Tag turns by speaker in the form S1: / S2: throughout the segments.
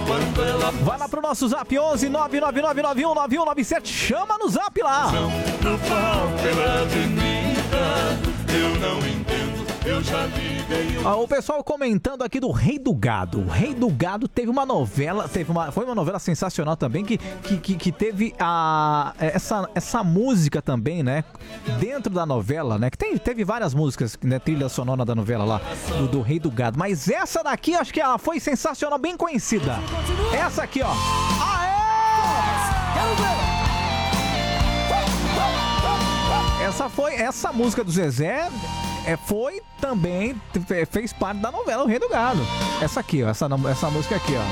S1: Vai lá pro nosso zap 11 999919197. Chama no zap lá.
S2: No pau pela avenida, eu não entendo, eu já liguei.
S1: O pessoal comentando aqui do Rei do Gado. O Rei do Gado teve uma novela, foi uma novela sensacional também, que teve essa música também, né? Dentro da novela, né? Que teve várias músicas, né? Trilha sonora da novela lá, do Rei do Gado. Mas essa daqui, acho que ela foi sensacional, bem conhecida. Essa aqui, ó. Aê! Essa música do Zezé foi também, fez parte da novela O Rei do Gado. Essa aqui, ó, essa música aqui, ó.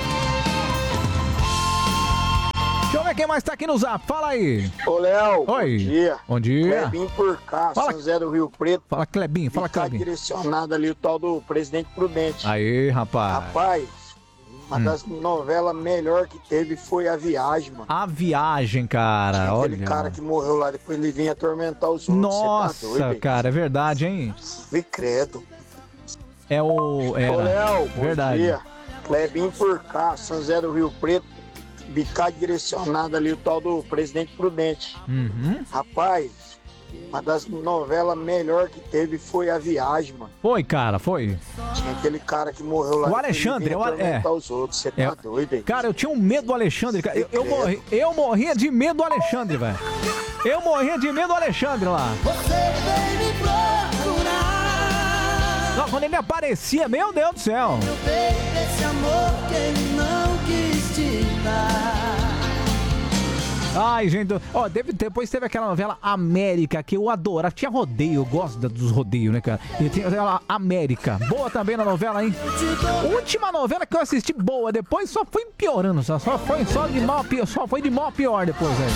S1: Deixa eu ver quem mais tá aqui no zap, fala aí.
S3: Ô, Léo,
S1: oi.
S3: Bom dia.
S1: Bom dia.
S3: Clebinho por cá,
S1: fala,
S3: São José do Rio Preto.
S1: Fala, Clebinho, fala, Clebinho.
S3: Direcionado ali o tal do Presidente Prudente.
S1: Aí, rapaz.
S3: Rapaz, uma das novelas melhor que teve foi A Viagem, mano.
S1: A Viagem, cara, olha.
S3: Aquele cara que morreu lá, depois ele vinha atormentar os outros.
S1: Nossa, tá doido, cara, é verdade, hein?
S3: Me credo.
S1: É o...
S3: Ô, Léo,
S1: verdade.
S3: Bom dia. Clebinho por cá, São José do Rio Preto. Bicade direcionado ali o tal do Presidente Prudente.
S1: Uhum.
S3: Rapaz, uma das novelas melhor que teve foi A Viagem, mano.
S1: Foi, cara, foi.
S3: Tinha aquele cara que morreu lá.
S1: O Alexandre,
S3: os outros. Você tá doido, hein?
S1: Cara, eu tinha um medo do Alexandre, cara. Eu morria de medo do Alexandre, velho. Eu morria de medo do Alexandre lá.
S2: Você veio me procurar.
S1: Não, quando ele aparecia, meu Deus do céu.
S2: Eu veio esse amor que ele não quis te dar.
S1: Ai, gente, ó, depois teve aquela novela América, que eu adoro. Tinha rodeio, eu gosto dos rodeios, né, cara? E tinha aquela América, boa também na novela, hein? Última novela que eu assisti, boa, depois só foi piorando, só foi de mal a pior depois, velho.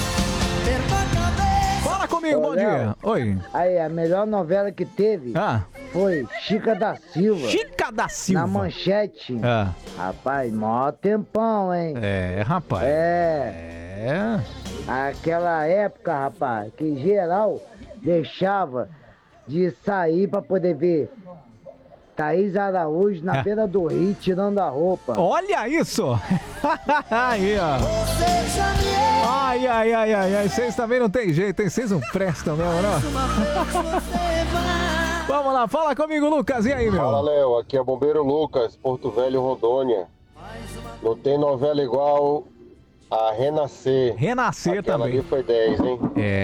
S1: Fala comigo, bom dia. Oi.
S4: Aí, a melhor novela que teve foi Chica da Silva.
S1: Chica da Silva.
S4: Na Manchete. Rapaz, mó tempão, hein?
S1: É, rapaz.
S4: É. Aquela época, rapaz, que geral deixava de sair pra poder ver Thaís Araújo na beira do rio tirando a roupa.
S1: Olha isso! Aí, ó. Ai, vocês também não tem jeito, hein? Vocês não prestam mesmo, não? Vamos lá, fala comigo, Lucas, e aí, meu?
S5: Fala, Léo, aqui é o Bombeiro Lucas, Porto Velho, Rondônia. Não tem novela igual a Renascer.
S1: Renascer
S5: aquela
S1: também.
S5: Ali foi 10, hein?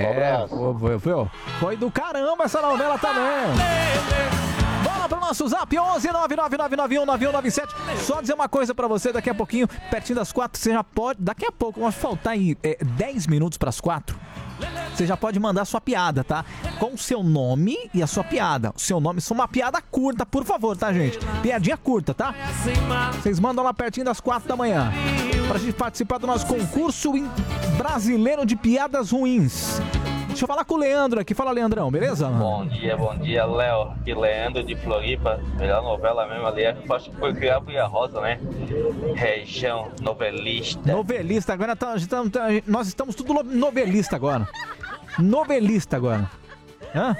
S1: Foi do caramba essa novela também. Bora pro nosso zap 11 999919197. Só dizer uma coisa pra você, daqui a pouquinho, pertinho das 4, você já pode, daqui a pouco, vai faltar aí 10 minutos pras 4. Você já pode mandar sua piada, tá? Com o seu nome e a sua piada. O seu nome, uma piada curta, por favor, tá, gente? Piadinha curta, tá? Vocês mandam lá pertinho das 4 da manhã. Pra gente participar do nosso concurso brasileiro de piadas ruins. Deixa eu falar com o Leandro aqui. Fala, Leandrão, beleza?
S6: Bom dia, Léo. Aqui, Leandro de Floripa. Melhor novela mesmo ali. Acho que foi Criado e a Rosa, né? Região novelista.
S1: Novelista, agora nós estamos tudo novelista agora. Novelista agora. Hã?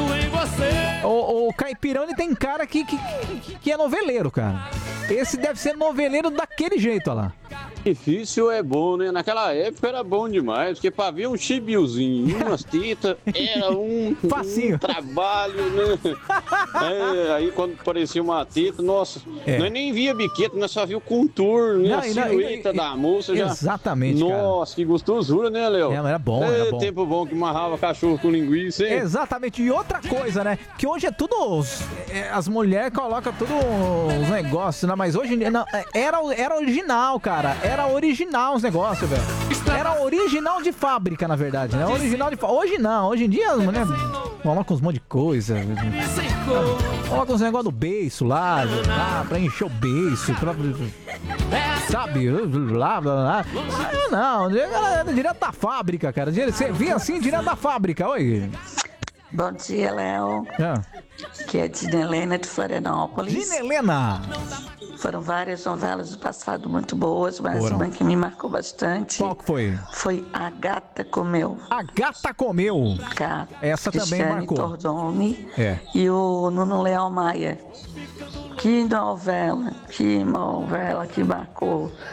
S1: O Caipirão, ele tem cara que é noveleiro, cara. Esse deve ser noveleiro daquele jeito, olha lá.
S7: Difícil é bom, né? Naquela época era bom demais, porque pra ver um chibiozinho e umas titas era um trabalho, né? Aí quando aparecia uma tita, nossa, nós nem via biqueta, nós só via o contorno, né? A silhueta da moça já.
S1: Exatamente,
S7: nossa, cara. Que gostosura, né, Léo?
S1: Era bom, era bom.
S7: Tempo bom que amarrava cachorro com linguiça, hein?
S1: Exatamente, e outra coisa, né? Que hoje é tudo, as mulheres colocam tudo os negócios, né? Mas hoje não, era original, cara. Era original os negócios, velho. Era original de fábrica, na verdade, né? Original de fábrica. Hoje não, hoje em dia as mulheres colocam uns monte de coisa. Colocam uns negócios do beiço lá, pra encher o beiço, sabe? Blá, blá, blá. Não, direto da fábrica, cara. Você vê assim, direto da fábrica, oi.
S8: Bom dia, Léo. Que é Dina Helena de Florianópolis.
S1: Dina Helena!
S8: Foram várias novelas do passado muito boas, mas uma que me marcou bastante.
S1: Qual que foi?
S8: Foi A Gata Comeu.
S1: A Gata Comeu. Essa também marcou.
S8: Tordoni e o Nuno Leão Maia. Que novela que marcou.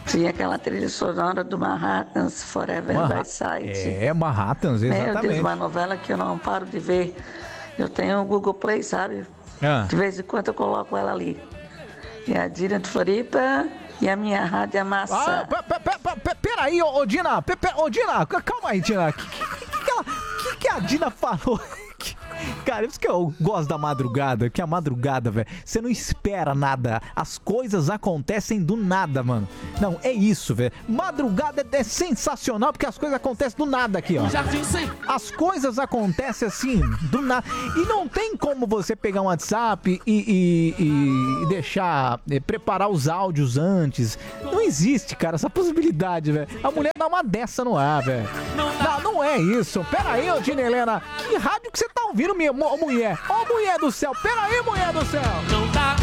S8: Tinha aquela trilha sonora do Manhattans, Forever by Sight.
S1: Manhattans, exatamente.
S8: Meu Deus, uma novela que eu não paro de ver. Eu tenho o Google Play, sabe? De vez em quando eu coloco ela ali. E a Dina de Floripa e a minha rádio Massa.
S1: Peraí, ô Dina. Ô Dina, calma aí, Dina. Que a Dina falou? Cara, isso que eu gosto da madrugada, que a madrugada, velho, você não espera nada, as coisas acontecem do nada, mano. Não, é isso, velho. Madrugada é sensacional porque as coisas acontecem do nada aqui, ó. As coisas acontecem assim, do nada. E não tem como você pegar um WhatsApp e deixar, preparar os áudios antes. Não existe, cara, essa possibilidade, velho. A mulher dá uma dessa no ar, velho. Não é isso. Pera aí, ô Tina Helena, que rádio que você tá ouvindo, minha mulher? Ô, mulher do céu, peraí, mulher do céu. Não dá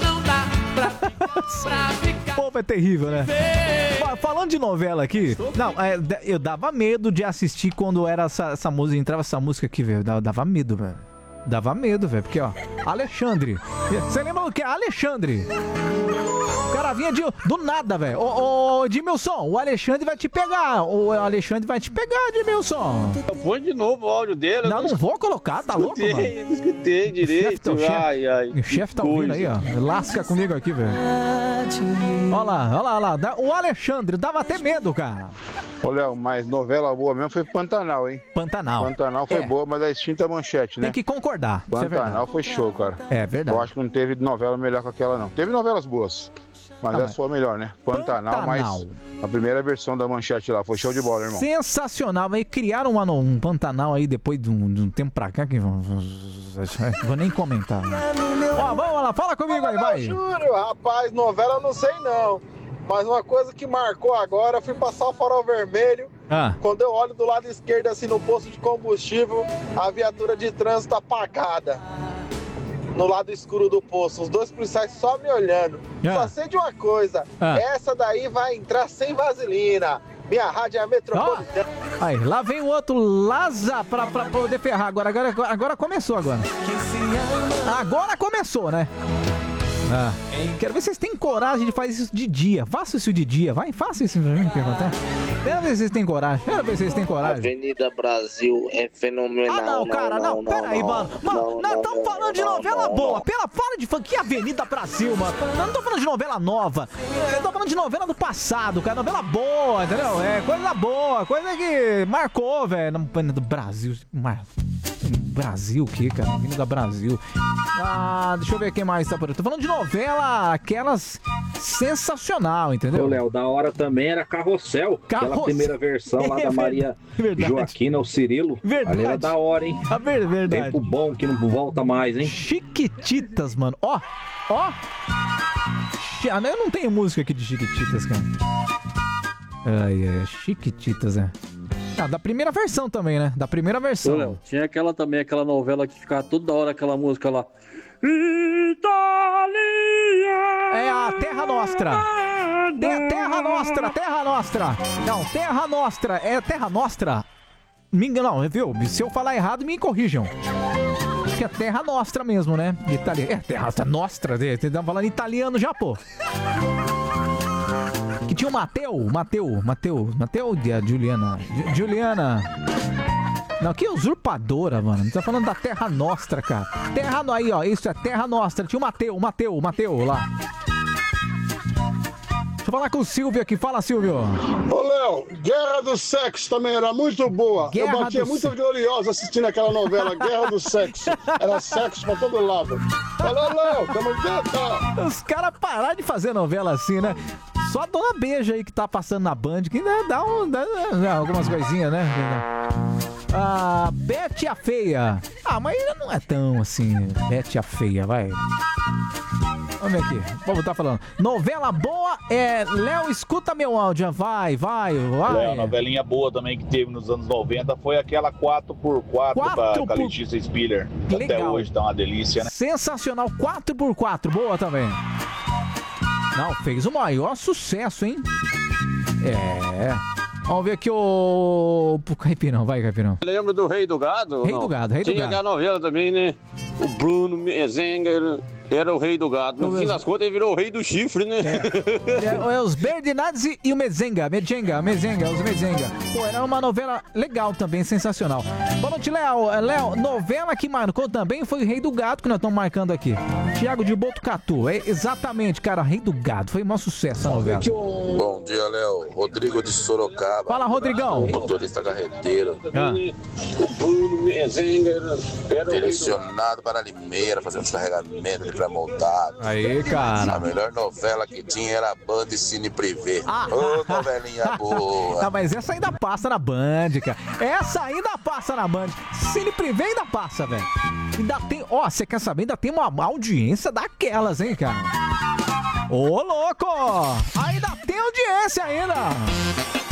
S1: pra ficar. Pô, é terrível, né? Falando de novela aqui, não, eu dava medo de assistir quando era essa música, entrava essa música aqui, velho. Dava medo, velho. Dava medo, velho, porque, ó, Alexandre. Você lembra do que é Alexandre? O cara vinha do nada, velho. Ô, Edmilson, o Alexandre vai te pegar. O Alexandre vai te pegar, Edmilson.
S7: Põe de novo o áudio dele.
S1: Não vou colocar, tá louco, mano?
S7: Não escutei direito.
S1: O chefe tá ouvindo aí, ó. Lasca comigo aqui, velho. Olha lá. O Alexandre dava até medo, cara.
S9: Ô, Léo, mas novela boa mesmo foi Pantanal, hein?
S1: Pantanal
S9: foi boa, mas a extinta Manchete, né?
S1: Tem que concordar.
S9: Pantanal foi show, cara.
S1: É verdade.
S9: Eu acho que não teve novela melhor que aquela, não. Teve novelas boas, mas essa foi a melhor, né? Pantanal, mas a primeira versão da Manchete lá foi show de bola, irmão.
S1: Sensacional. Aí criaram um Pantanal aí depois de um tempo pra cá que vou nem comentar. Ó, vamos lá, fala comigo aí, vai.
S3: Júlio, rapaz, novela eu não sei não. Mas uma coisa que marcou agora, eu fui passar o farol vermelho. Quando eu olho do lado esquerdo, assim, no posto de combustível, a viatura de trânsito apagada. No lado escuro do posto, os dois policiais só me olhando. Só sei de uma coisa, essa daí vai entrar sem vaselina. Minha rádio é a Metropolitana.
S1: Aí, lá vem o outro Laza pra poder ferrar. Agora começou agora. Agora começou, né? Quero ver se vocês têm coragem de fazer isso de dia. Faça isso de dia, vai, faça isso pra mim, o que acontece? Quero ver se vocês têm coragem.
S10: Avenida Brasil é fenomenal.
S1: Não, peraí, mano. Nós estamos falando de novela boa. Fala de funk, que Avenida Brasil, mano. Nós não tô falando de novela nova. Eu tô falando de novela do passado, cara. Novela boa, entendeu? É coisa boa, coisa que marcou, velho. Do Brasil. Brasil o quê, cara? Avenida Brasil. Deixa eu ver quem mais tá por aí. Tô falando de novela, aquelas sensacional, entendeu?
S11: Ô, Léo, da hora também era Carrossel. Aquela primeira versão lá da Maria Joaquina, o Cirilo.
S1: Verdade.
S11: Ali era da hora, hein?
S1: Verdade.
S11: Tempo bom que não volta mais, hein?
S1: Chiquititas, mano. Ó. Eu não tenho música aqui de Chiquititas, cara. Chiquititas, da primeira versão também, né? Da primeira versão.
S11: Ô, Léo, tinha aquela também, aquela novela que ficava toda hora aquela música lá.
S1: Itália! É a Terra Nostra. Terra Nostra. Não, Terra Nostra. É Terra Nostra. Não, viu? Se eu falar errado, me corrijam. Acho que é Terra Nostra mesmo, né? Terra Nostra. Você tá falando italiano já, pô. Que tinha o Mateu e a Juliana. Não, que usurpadora, mano. Não tá falando da Terra Nostra, cara. Aí, ó, isso é Terra Nostra. Tinha o Mateu lá. Deixa eu falar com o Silvio aqui. Fala, Silvio.
S12: Ô, Léo, Guerra do Sexo também era muito boa. Eu batia muito gloriosa assistindo aquela novela, Guerra do Sexo. Era sexo pra todo lado. Falou, Léo, tamo junto.
S1: Os caras pararam de fazer novela assim, né? Só a Dona Beija aí que tá passando na Band, que dá algumas coisinhas, né? Bete a Feia. Mas não é tão assim. Bete a Feia, vai. Vamos ver aqui. O povo tá falando. Novela boa Léo, escuta meu áudio. Vai.
S13: Léo, novelinha boa também que teve nos anos 90 foi aquela 4x4 da Letícia Spiller. Até hoje tá uma delícia, né?
S1: Sensacional. 4x4. Boa também. Não, fez o maior sucesso, hein? Vamos ver aqui o Caipirão, vai, Caipirão.
S7: Lembra do Rei do Gado?
S1: Rei do Gado.
S7: Tinha aquela novela também, né? O Bruno Mezenga era o rei do gado. No fim das contas, ele virou o rei do chifre, né?
S1: É os Berdinazzi e o Mezenga. Os Mezenga. Pô, era uma novela legal também, sensacional. Boa noite, Léo, novela que marcou também foi o Rei do Gado, que nós estamos marcando aqui. Thiago de Botucatu. É exatamente, cara, Rei do Gado. Foi um maior sucesso essa novela.
S14: Bom dia, Léo. Rodrigo de Sorocaba.
S1: Fala, Rodrigão.
S14: Motorista carreteiro. Direcionado para Limeira, fazendo os carregamentos de pré-montado.
S1: Aí, cara.
S14: A melhor novela que tinha era a Band e Cine Privé. Ô, novelinha boa.
S1: Tá, mas essa ainda passa na Band, cara. Essa ainda passa na Band. Cine Privé ainda passa, velho. Ainda tem... Ó, você quer saber? Ainda tem uma audiência daquelas, hein, cara? Ô, louco! Ainda tem audiência ainda!